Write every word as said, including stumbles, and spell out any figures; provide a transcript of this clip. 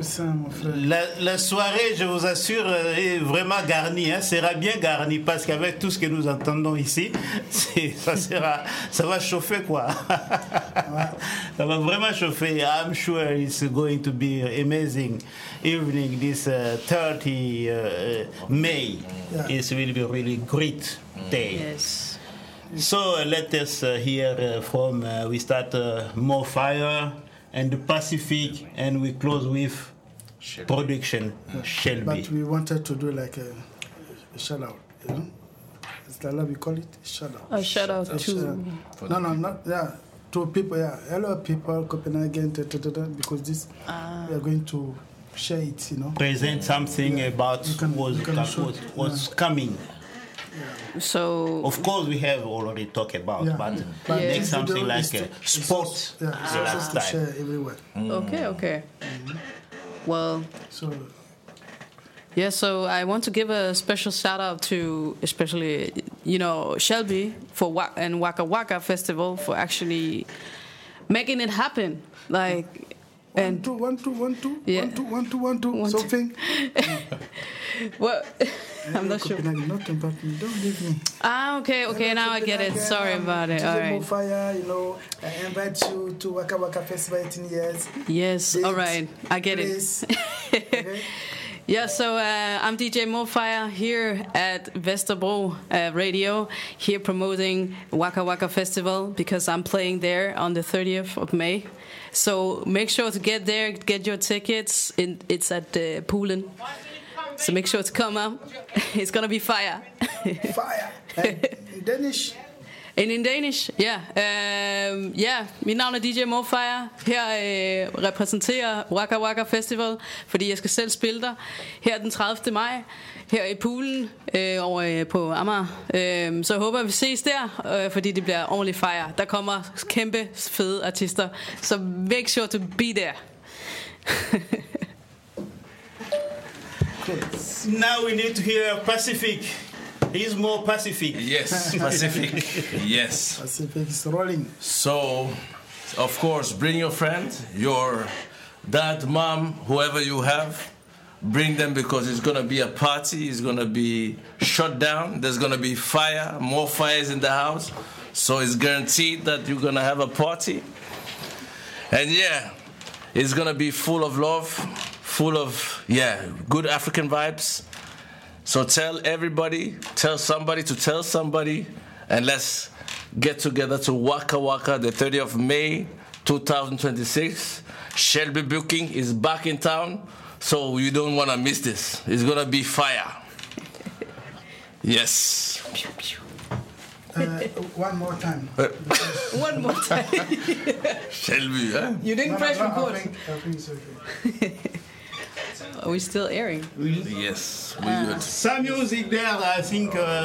ça, mon frère. La, la soirée, je vous assure, est vraiment garnie. Hein, sera bien garnie parce qu'avec tout ce que nous entendons ici, ça, sera, ça va chauffer quoi. Ça va vraiment chauffer. I'm sure it's going to be amazing evening this uh, thirtieth uh, May. Yeah. It will be really great day. Yes. So uh, let us uh, hear uh, from, uh, we start uh, More Fire and the Pacific, and we close with Shelby. Production, yeah. Shelby. But we wanted to do like a, a shout out, you know? Is that how we call it? Shout out. A shout out a to... Shout, no, no, not, yeah, to people, yeah. Hello people, Copenhagen, da, da, da, da, because this, uh, we are going to share it, you know? Present something yeah. about can, what's, was, what's yeah. coming. Yeah. So of course we have already talked about, yeah. but yeah. make yeah. something like a sport yeah, the last time. Share everywhere. Mm. Okay, okay. Mm-hmm. Well, so yeah. So I want to give a special shout out to, especially you know Shelby for Wa- and Waka Waka Festival for actually making it happen. Like. One, and two, one, two, one, two, yeah. one, two, one, two, one, two, one, something. Well, I'm not sure. Nothing but me. Don't leave me. Ah, okay, okay. Now I get it. Sorry about it. All right. More Fire, you know, I invite you to Waka Waka Festival eighteen years. Yes, Date, all right. I get place. it. Okay. Yeah, so uh, I'm D J More Fire here at Vesterbro uh, Radio, here promoting Waka Waka Festival because I'm playing there on the thirtieth of May. So make sure to get there, get your tickets. In, it's at uh, Poolen. So make sure to come out. It's gonna be fire. Fire. And in Danish. And in Danish, ja. Yeah. Uh, yeah. Mit navn er D J More Fire. Her uh, repræsenterer Waka Waka Festival, fordi jeg skal selv spille der. Her den tredivte maj, her i Poolen uh, over uh, på Amager. Uh, så jeg håber, at vi ses der, uh, fordi det bliver ordentlig fire. Der kommer kæmpe fede artister, så make sure to be there. Now we need to hear Pacific. He's more Pacific. Yes, Pacific. Yes. Pacific is rolling. So, of course, bring your friend, your dad, mom, whoever you have. Bring them because it's going to be a party. It's going to be shut down. There's going to be fire, more fires in the house. So it's guaranteed that you're going to have a party. And yeah, it's going to be full of love, full of, yeah, good African vibes. So tell everybody, tell somebody to tell somebody, and let's get together to Waka Waka the thirtieth of May twenty twenty-six. Shelby Booking is back in town, so you don't want to miss this. It's going to be fire. Yes. Uh, one more time. Uh, one more time. Shelby, huh? You didn't no, press no, record. I think, I think it's okay. Are we still airing? Yes, we Uh, good. Some music there, I think. Uh,